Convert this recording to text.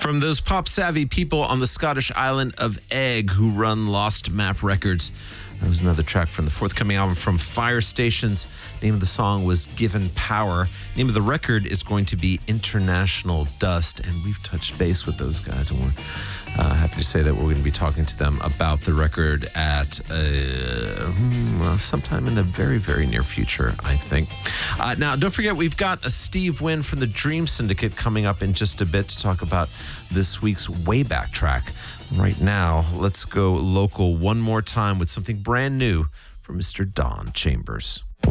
From those pop-savvy people on the Scottish island of Egg who run Lost Map Records. That was another track from the forthcoming album from Fire Stations. Name of the song was Given Power. Name of the record is going to be International Dust. And we've touched base with those guys, and we're happy to say that we're going to be talking to them about the record at sometime in the very, very near future, I think. Now, don't forget, we've got a Steve Wynn from the Dream Syndicate coming up in just a bit to talk about this week's Wayback track. Right now, let's go local one more time with something brand new from Mr. Don Chambers.